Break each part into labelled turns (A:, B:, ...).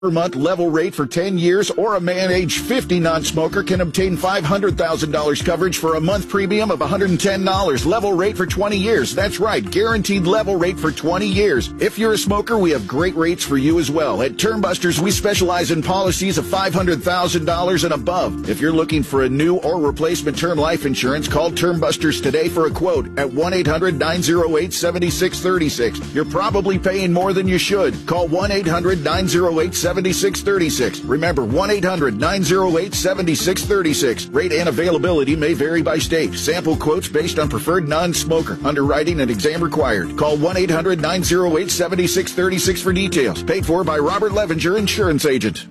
A: per month level rate for 10 years, or a man age 50 non-smoker can obtain $500,000 coverage for a month premium of $110. Level rate for 20 years. That's right, guaranteed level rate for 20 years. If you're a smoker, we have great rates for you as well. At Termbusters, we specialize in policies of $500,000 and above. If you're looking for a new or replacement term life insurance, call Termbusters today for a quote at 1-800-908-7636. You're probably paying more than you should. Call 1-800-908-7636. Remember, 1-800-908-7636. Rate and availability may vary by state. Sample quotes based on preferred non-smoker. Underwriting and exam required. Call 1-800-908-7636 for details. Paid for by Robert Levenger, Insurance Agent.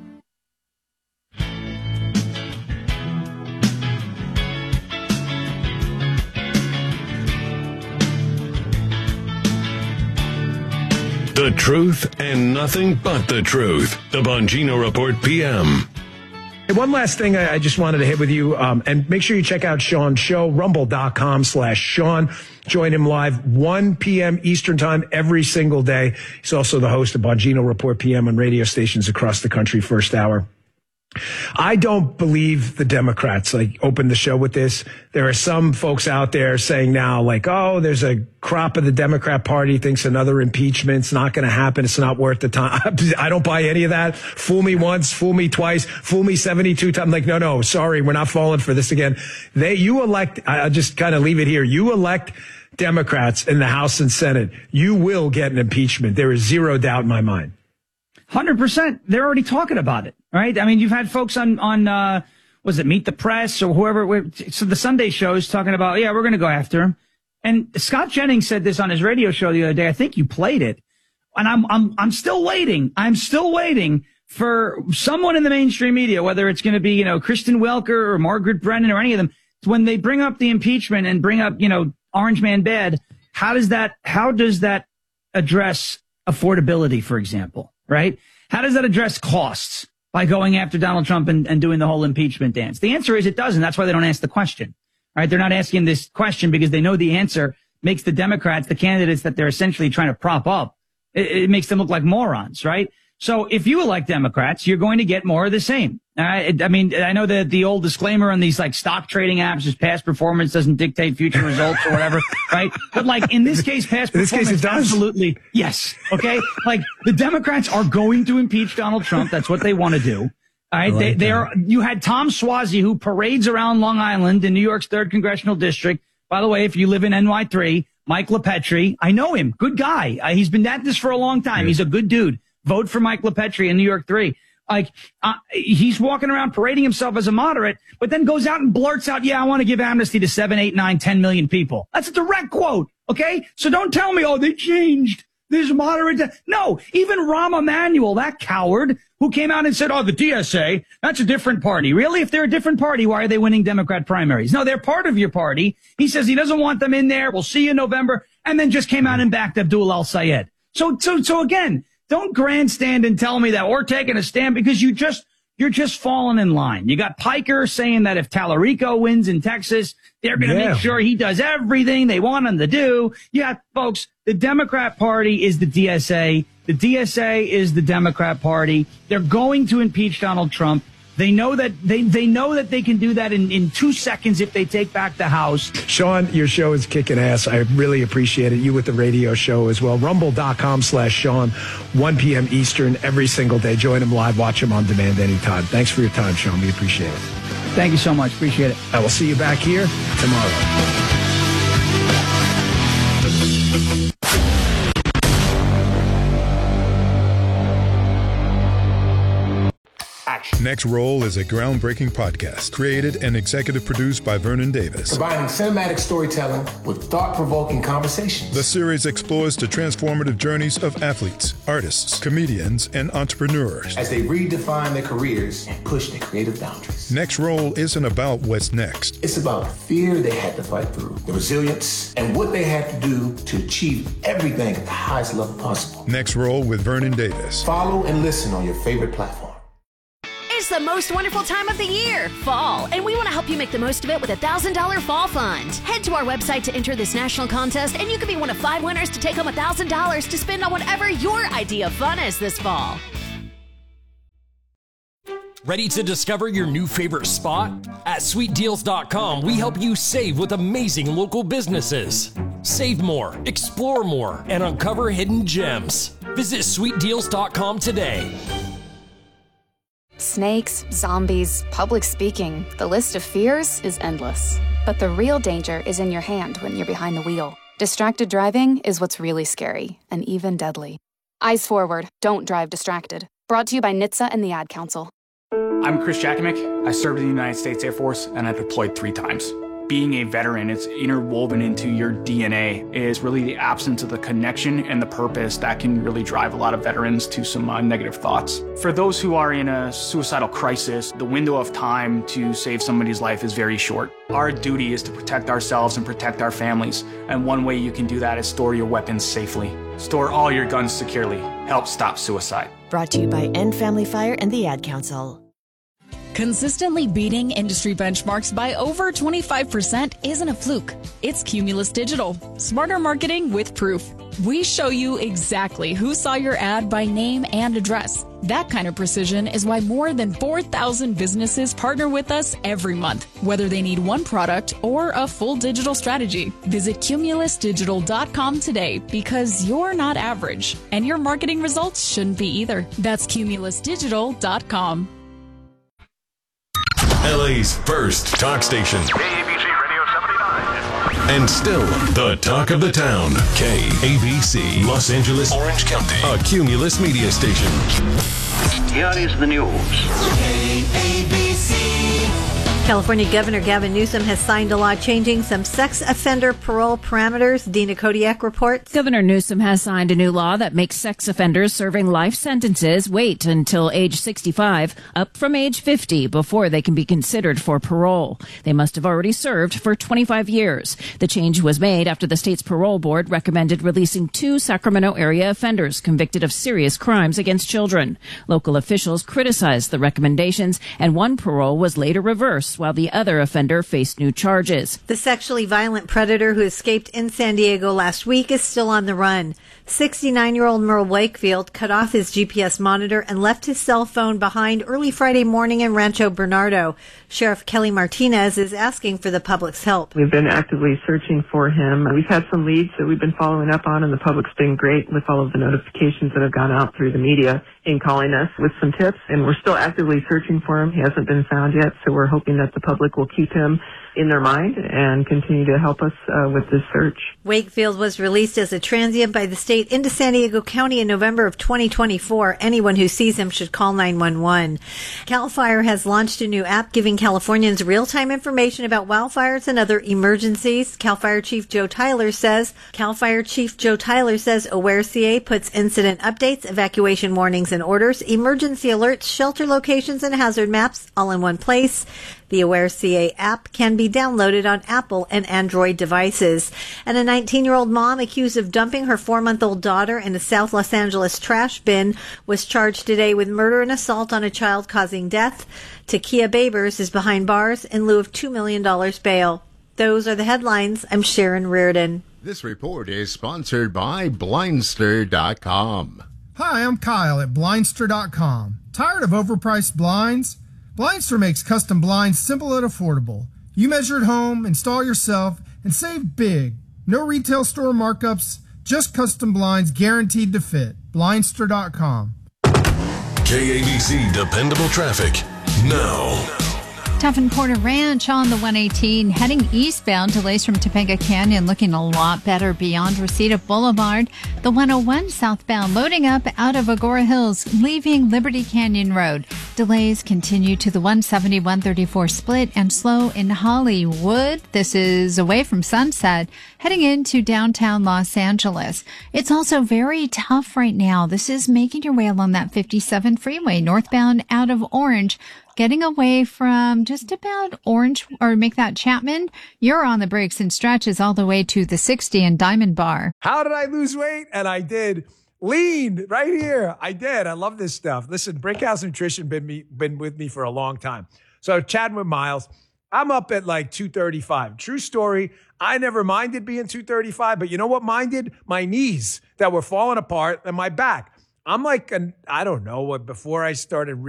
B: The truth and nothing but the truth. The Bongino Report PM.
C: Hey, one last thing I just wanted to hit with you, and make sure you check out Sean's show, rumble.com/Sean. Join him live 1 p.m. Eastern time every single day. He's also the host of Bongino Report PM on radio stations across the country, first hour. I don't believe the Democrats. I opened the show with this. There are some folks out there saying now, like, oh, there's a crop of the Democrat Party thinks another impeachment's not going to happen. It's not worth the time. I don't buy any of that. Fool me once, fool me twice, fool me 72 times. Like, no, sorry, we're not falling for this again. You elect, I'll just kind of leave it here. You elect Democrats in the House and Senate. You will get an impeachment. There is zero doubt in my mind.
D: 100%. They're already talking about it, right? I mean, you've had folks on was it Meet the Press or whoever? So the Sunday shows talking about, yeah, we're going to go after him. And Scott Jennings said this on his radio show the other day. I think you played it. And I'm still waiting. I'm still waiting for someone in the mainstream media, whether it's going to be, Kristen Welker or Margaret Brennan or any of them, when they bring up the impeachment and bring up, Orange Man Bad, how does that address affordability, for example? Right? How does that address costs by going after Donald Trump and doing the whole impeachment dance? The answer is it doesn't. That's why they don't ask the question. Right? They're not asking this question because they know the answer makes the Democrats, the candidates that they're essentially trying to prop up, it makes them look like morons, right? So if you elect Democrats, you're going to get more of the same. I mean, I know that the old disclaimer on these like stock trading apps is past performance doesn't dictate future results or whatever, right? But like in this case, past performance, it does. Absolutely, yes. Okay, like the Democrats are going to impeach Donald Trump. That's what they want to do. All right, they are. You had Tom Suozzi, who parades around Long Island in New York's 3rd Congressional District. By the way, if you live in NY3, Mike LaPetri, I know him, good guy. He's been at this for a long time. He's a good dude. Vote for Mike LaPetri in New York 3. Like, he's walking around parading himself as a moderate, but then goes out and blurts out, yeah, I want to give amnesty to 7, 8, 9, 10 million people. That's a direct quote. Okay. So don't tell me, oh, they changed. There's moderate. No, even Rahm Emanuel, that coward who came out and said, oh, the DSA, that's a different party. Really? If they're a different party, why are they winning Democrat primaries? No, they're part of your party. He says he doesn't want them in there. We'll see you in November. And then just came out and backed Abdul al-Sayed. So again, don't grandstand and tell me that we're taking a stand because you're just falling in line. You got Piker saying that if Tallarico wins in Texas, they're going to make sure he does everything they want him to do. Yeah, folks, the Democrat Party is the DSA. The DSA is the Democrat Party. They're going to impeach Donald Trump. They know that they know that they can do that in 2 seconds if they take back the House.
C: Sean, your show is kicking ass. I really appreciate it. You with the radio show as well. Rumble.com/Sean, 1 p.m. Eastern every single day. Join him live. Watch him on demand anytime. Thanks for your time, Sean. We appreciate it.
D: Thank you so much. Appreciate it.
C: I will see you back here tomorrow.
E: Next Roll is a groundbreaking podcast created and executive produced by Vernon Davis.
F: Combining cinematic storytelling with thought-provoking conversations.
E: The series explores the transformative journeys of athletes, artists, comedians, and entrepreneurs
F: as they redefine their careers and push their creative boundaries.
E: Next Roll isn't about what's next.
F: It's about the fear they had to fight through, the resilience, and what they had to do to achieve everything at the highest level possible.
E: Next Roll with Vernon Davis.
F: Follow and listen on your favorite platform.
G: It's the most wonderful time of the year, fall, and we want to help you make the most of it with a $1,000 fall fund. Head to our website to enter this national contest, and you could be one of 5 winners to take home $1,000 to spend on whatever your idea of fun is this fall.
H: Ready to discover your new favorite spot? At sweetdeals.com, we help you save with amazing local businesses. Save more, explore more, and uncover hidden gems. Visit sweetdeals.com today.
I: Snakes, zombies, public speaking, the list of fears is endless. But the real danger is in your hand when you're behind the wheel. Distracted driving is what's really scary and even deadly. Eyes forward, don't drive distracted. Brought to you by NHTSA and the Ad Council.
J: I'm Chris Jakimick. I served in the United States Air Force and I deployed 3 times. Being a veteran, it's interwoven into your DNA. It is really the absence of the connection and the purpose that can really drive a lot of veterans to some negative thoughts. For those who are in a suicidal crisis, the window of time to save somebody's life is very short. Our duty is to protect ourselves and protect our families. And one way you can do that is store your weapons safely. Store all your guns securely. Help stop suicide.
K: Brought to you by End Family Fire and the Ad Council.
L: Consistently beating industry benchmarks by over 25% isn't a fluke. It's Cumulus Digital. Smarter marketing with proof. We show you exactly who saw your ad by name and address. That kind of precision is why more than 4,000 businesses partner with us every month, whether they need one product or a full digital strategy. Visit cumulusdigital.com today because you're not average, and your marketing results shouldn't be either. That's cumulusdigital.com.
B: LA's first talk station.
M: KABC Radio 79.
B: And still the talk of the town. KABC, Los Angeles, Orange County. A Cumulus media station.
M: Here is the news.
N: KABC. California Governor Gavin Newsom has signed a law changing some sex offender parole parameters. Dina Kodiak reports.
O: Governor Newsom has signed a new law that makes sex offenders serving life sentences wait until age 65, up from age 50, before they can be considered for parole. They must have already served for 25 years. The change was made after the state's parole board recommended releasing 2 Sacramento area offenders convicted of serious crimes against children. Local officials criticized the recommendations, and one parole was later reversed while the other offender faced new charges.
N: The sexually violent predator who escaped in San Diego last week is still on the run. 69-year-old Merle Wakefield cut off his GPS monitor and left his cell phone behind early Friday morning in Rancho Bernardo. Sheriff Kelly Martinez is asking for the public's help.
P: We've been actively searching for him. We've had some leads that we've been following up on, and the public's been great with all of the notifications that have gone out through the media in calling us with some tips, and we're still actively searching for him. He hasn't been found yet, so we're hoping that the public will keep him in their mind and continue to help us with this search.
N: Wakefield was released as a transient by the state into San Diego County in November of 2024. Anyone who sees him should call 911. CAL FIRE has launched a new app giving Californians real-time information about wildfires and other emergencies. CAL FIRE Chief Joe Tyler says AwareCA puts incident updates, evacuation warnings and orders, emergency alerts, shelter locations, and hazard maps all in one place. The AwareCA app can be downloaded on Apple and Android devices. And a 19-year-old mom accused of dumping her 4-month-old daughter in a South Los Angeles trash bin was charged today with murder and assault on a child causing death. Takia Babers is behind bars in lieu of $2 million bail. Those are the headlines. I'm Sharon Reardon.
Q: This report is sponsored by Blindster.com.
R: Hi, I'm Kyle at Blindster.com. Tired of overpriced blinds? Blindster makes custom blinds simple and affordable. You measure at home, install yourself, and save big. No retail store markups, just custom blinds guaranteed to fit. Blindster.com.
B: KABC Dependable Traffic now.
S: Tough in Porter Ranch on the 118 heading eastbound. Delays from Topanga Canyon looking a lot better beyond Reseda Boulevard. The 101 southbound loading up out of Agora Hills, leaving Liberty Canyon Road. Delays continue to the 170-134 split and slow in Hollywood. This is away from Sunset, heading into downtown Los Angeles. It's also very tough right now. This is making your way along that 57 freeway northbound out of Orange. Getting away from just about Orange, or make that Chapman, you're on the brakes and stretches all the way to the 60 in Diamond Bar.
C: How did I lose weight? And I did. Lean right here. I did. I love this stuff. Listen, Brickhouse Nutrition been with me for a long time. So chatting with Miles, I'm up at like 235. True story. I never minded being 235, but you know what minded? My knees that were falling apart and my back. I'm like, I don't know, before I started